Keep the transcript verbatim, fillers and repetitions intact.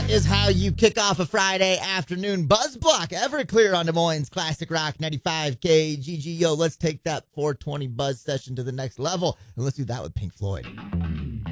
That is how you kick off a Friday afternoon buzz block. Everclear on Des Moines Classic Rock ninety-five K G G. Yo, let's take that four twenty buzz session to the next level, and let's do that with Pink Floyd.